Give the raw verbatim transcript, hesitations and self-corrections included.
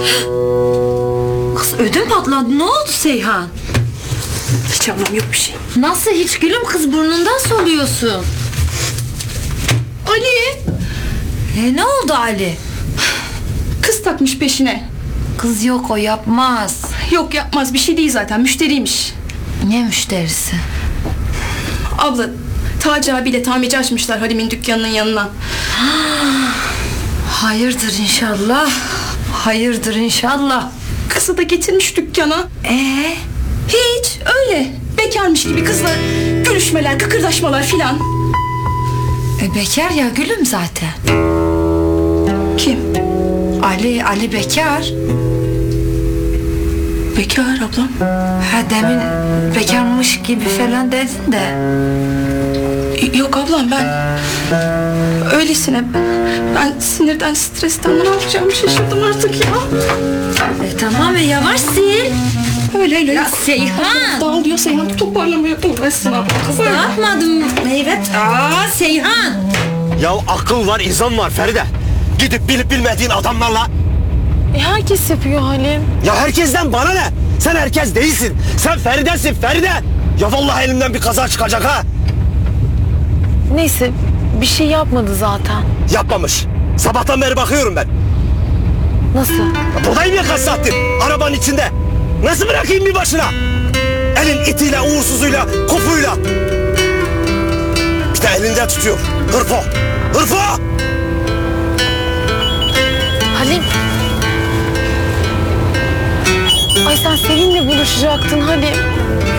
Kız ödüm patladı. Ne oldu Seyhan? Hiç anlam yok bir şey. Nasıl hiç gülüm, kız burnundan soluyorsun. Ali! E ne oldu Ali? Kız takmış peşine. Kız yok, o yapmaz. Yok yapmaz, bir şey değil zaten, müşteriymiş. Ne müşterisi? Abla, Taci abiyle tamirci açmışlar Halim'in dükkanının yanına. Hayırdır inşallah. Hayırdır inşallah. Kızı da getirmiş dükkana. Ee? Hiç öyle. Bekarmış gibi kızla görüşmeler, kıkırdaşmalar filan. E bekar ya gülüm zaten. Kim? Ali, Ali bekar. Bekar ablam. Ha demin bekarmış gibi falan dedin de. Yok ablam, ben öylesine, ben sinirden, stresten ne yapacağımı şaşırdım artık ya. E tamam, e yavaş sil. Öyle öyle. Ya Seyhan. Dağılıyor Seyhan, toparlamaya uğraşsın abla. Ne yapmadım Meyvet? Aa Seyhan. Ya akıl var, izan var Feride. Gidip bilip bilmediğin adamlarla. E herkes yapıyor Halim. Ya herkesten bana ne? Sen herkes değilsin. Sen Feride'sin Feride. Ya vallahi elimden bir kaza çıkacak ha. Neyse, bir şey yapmadı zaten. Yapmamış. Sabahtan beri bakıyorum ben. Nasıl? Ya buradayım ya kaç saattir. Arabanın içinde. Nasıl bırakayım bir başına? Elin itiyle, uğursuzuyla, kopuyla. Bir de elinde tutuyor. Hırpo. Hırpo! Halim. Ay sen Selin'le buluşacaktın Halim.